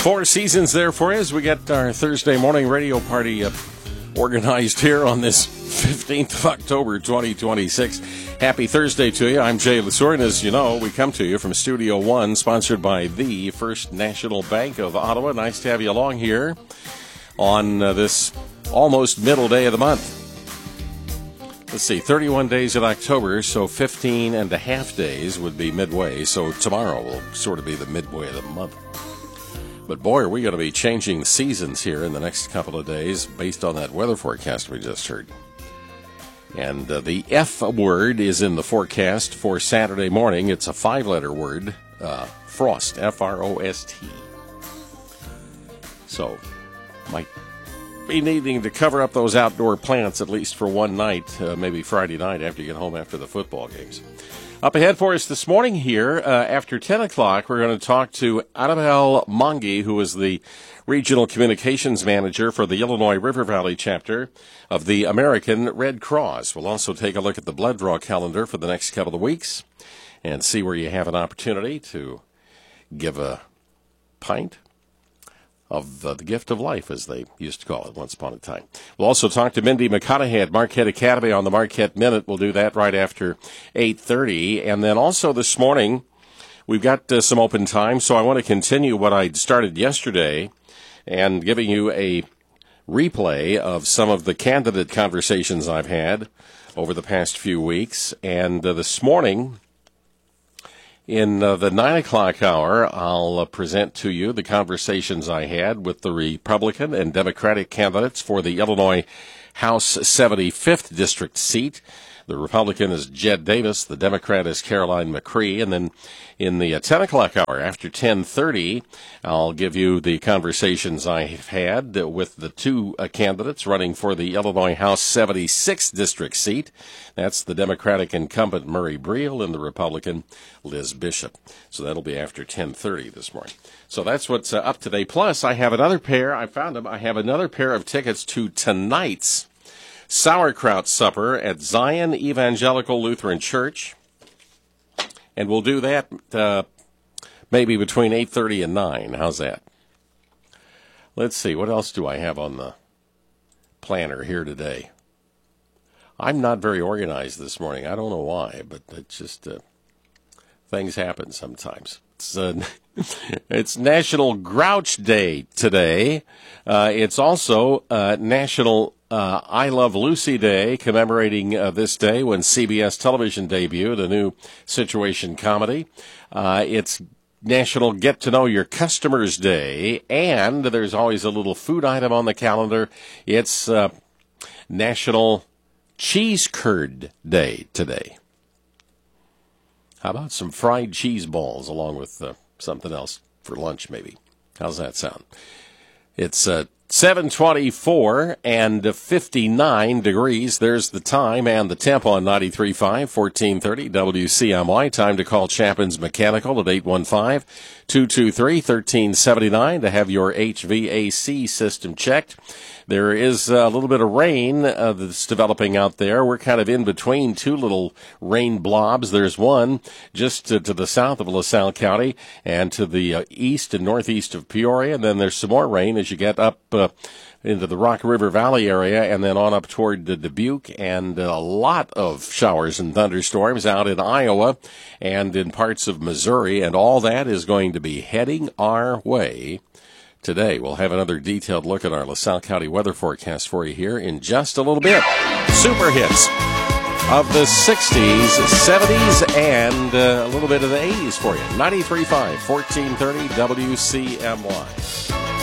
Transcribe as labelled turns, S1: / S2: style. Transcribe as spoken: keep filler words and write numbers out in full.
S1: Four seasons there for you as we get our Thursday morning radio party uh, organized here on this fifteenth of October, twenty twenty-six. Happy Thursday to you. I'm Jay Lesur, and as you know, we come to you from Studio One, sponsored by the First National Bank of Ottawa. Nice to have you along here on uh, this almost middle day of the month. Let's see, thirty-one days in October, so fifteen and a half days would be midway, so tomorrow will sort of be the midway of the month. But boy, are we going to be changing seasons here in the next couple of days based on that weather forecast we just heard. And uh, the F word is in the forecast for Saturday morning. It's a five-letter word, uh, frost, F R O S T. So, might be needing to cover up those outdoor plants at least for one night, uh, maybe Friday night after you get home after the football games. Up ahead for us this morning here, uh, after ten o'clock, we're going to talk to Annabelle Monge, who is the Regional Communications Manager for the Illinois River Valley chapter of the American Red Cross. We'll also take a look at the blood draw calendar for the next couple of weeks and see where you have an opportunity to give a pint of uh, the gift of life, as they used to call it once upon a time. We'll also talk to Mindy McConaughey at Marquette Academy on the Marquette Minute. We'll do that right after eight thirty. And then also this morning, we've got uh, some open time, so I want to continue what I started yesterday and giving you a replay of some of the candidate conversations I've had over the past few weeks. And uh, this morning, in uh, the nine o'clock hour, I'll uh, present to you the conversations I had with the Republican and Democratic candidates for the Illinois House seventy-fifth District seat. The Republican is Jed Davis, the Democrat is Caroline McCree, and then in the uh, ten o'clock hour, after ten thirty, I'll give you the conversations I've had uh, with the two uh, candidates running for the Illinois House seventy-sixth District seat. That's the Democratic incumbent Murray Briel and the Republican Liz Bishop. So that'll be after ten thirty this morning. So that's what's uh, up today. Plus, I have another pair, I found them, I have another pair of tickets to tonight's sauerkraut supper at Zion Evangelical Lutheran Church, and we'll do that uh, maybe between eight thirty and nine. How's that? Let's see, what else do I have on the planner here today? I'm not very organized this morning. I don't know why, but it's just uh, things happen sometimes. It's, uh, it's National Grouch Day today. Uh, it's also uh, National Uh, I Love Lucy Day, commemorating uh, this day when C B S Television debuted a new situation comedy. Uh, it's National Get to Know Your Customers Day, and there's always a little food item on the calendar. It's uh, National Cheese Curd Day today. How about some fried cheese balls along with uh, something else for lunch, maybe? How's that sound? It's uh, seven twenty-four and fifty-nine degrees. There's the time and the temp on ninety-three point five, fourteen thirty W C M Y. Time to call Chapin's Mechanical at eight one five, two two three, one three seven nine to have your H V A C system checked. There is a little bit of rain uh, that's developing out there. We're kind of in between two little rain blobs. There's one just to, to the south of LaSalle County and to the uh, east and northeast of Peoria. And then there's some more rain as you get up uh, into the Rock River Valley area and then on up toward uh, Dubuque. And a lot of showers and thunderstorms out in Iowa and in parts of Missouri. And all that is going to be heading our way today. We'll have another detailed look at our LaSalle County weather forecast for you here in just a little bit. Super hits of the sixties, seventies, and uh, a little bit of the eighties for you. ninety-three point five, fourteen thirty W C M Y.